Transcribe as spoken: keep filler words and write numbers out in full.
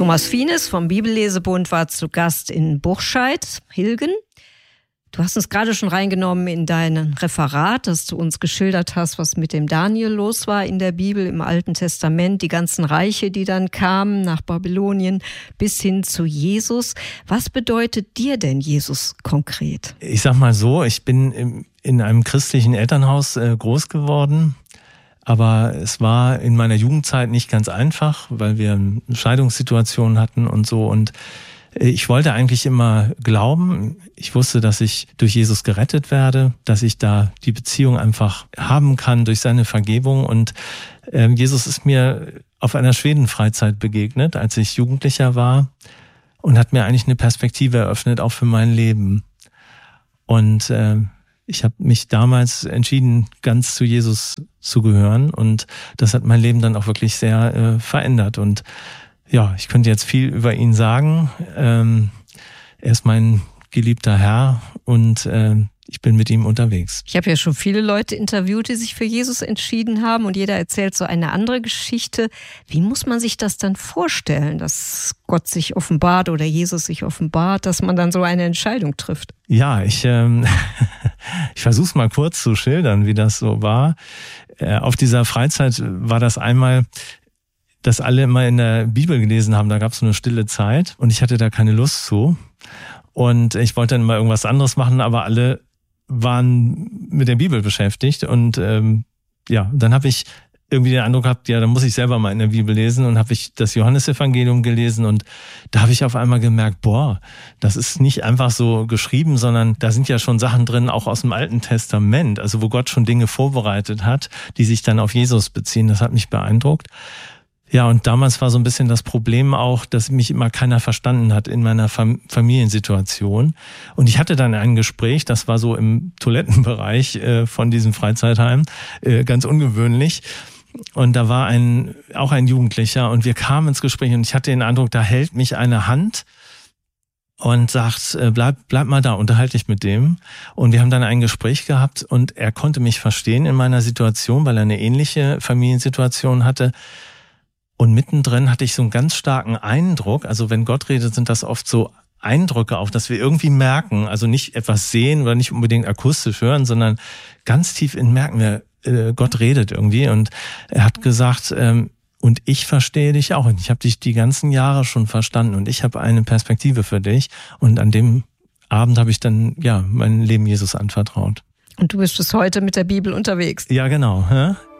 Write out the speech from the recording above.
Thomas Fienes vom Bibellesebund war zu Gast in Burscheid, Hilgen. Du hast uns gerade schon reingenommen in dein Referat, dass du uns geschildert hast, was mit dem Daniel los war in der Bibel, im Alten Testament, die ganzen Reiche, die dann kamen nach Babylonien bis hin zu Jesus. Was bedeutet dir denn Jesus konkret? Ich sag mal so, ich bin in einem christlichen Elternhaus groß geworden. Aber es war in meiner Jugendzeit nicht ganz einfach, weil wir Scheidungssituationen hatten und so. Und ich wollte eigentlich immer glauben. Ich wusste, dass ich durch Jesus gerettet werde, dass ich da die Beziehung einfach haben kann durch seine Vergebung. Und äh, Jesus ist mir auf einer Schwedenfreizeit begegnet, als ich Jugendlicher war, und hat mir eigentlich eine Perspektive eröffnet, auch für mein Leben. Und äh, ich habe mich damals entschieden, ganz zu Jesus zu gehören, und das hat mein Leben dann auch wirklich sehr äh, verändert. Und ja, ich könnte jetzt viel über ihn sagen. Ähm, er ist mein geliebter Herr und äh, ich bin mit ihm unterwegs. Ich habe ja schon viele Leute interviewt, die sich für Jesus entschieden haben, und jeder erzählt so eine andere Geschichte. Wie muss man sich das dann vorstellen, dass Gott sich offenbart oder Jesus sich offenbart, dass man dann so eine Entscheidung trifft? Ja, ich, ähm, ich versuche es mal kurz zu schildern, wie das so war. Äh, auf dieser Freizeit war das einmal, dass alle immer in der Bibel gelesen haben. Da gab es so eine stille Zeit und ich hatte da keine Lust zu. Und ich wollte dann mal irgendwas anderes machen, aber alle waren mit der Bibel beschäftigt. Und ähm, ja, dann habe ich irgendwie den Eindruck gehabt, ja, dann muss ich selber mal in der Bibel lesen, und habe ich das Johannesevangelium gelesen, und da habe ich auf einmal gemerkt, boah, das ist nicht einfach so geschrieben, sondern da sind ja schon Sachen drin, auch aus dem Alten Testament, also wo Gott schon Dinge vorbereitet hat, die sich dann auf Jesus beziehen. Das hat mich beeindruckt. Ja, und damals war so ein bisschen das Problem auch, dass mich immer keiner verstanden hat in meiner Fam- Familiensituation. Und ich hatte dann ein Gespräch, das war so im Toilettenbereich äh, von diesem Freizeitheim, äh, ganz ungewöhnlich. Und da war ein auch ein Jugendlicher, und wir kamen ins Gespräch, und ich hatte den Eindruck, da hält mich eine Hand und sagt, äh, bleib, bleib mal da, unterhalte dich mit dem. Und wir haben dann ein Gespräch gehabt, und er konnte mich verstehen in meiner Situation, weil er eine ähnliche Familiensituation hatte. Und mittendrin hatte ich so einen ganz starken Eindruck, also wenn Gott redet, sind das oft so Eindrücke auch, dass wir irgendwie merken, also nicht etwas sehen oder nicht unbedingt akustisch hören, sondern ganz tief in merken wir, äh, Gott redet irgendwie. Und er hat gesagt, ähm, und ich verstehe dich auch. Und ich habe dich die ganzen Jahre schon verstanden, und ich habe eine Perspektive für dich. Und an dem Abend habe ich dann ja mein Leben Jesus anvertraut. Und du bist bis heute mit der Bibel unterwegs. Ja, genau. Ja?